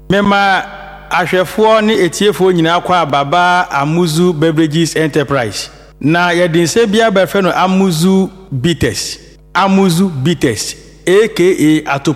Mema ahwefo ne etiefo nyina kwa baba Amuzu Beverages Enterprise. Na yɛdense bia bɛfɛ no Amuzu Bitters aka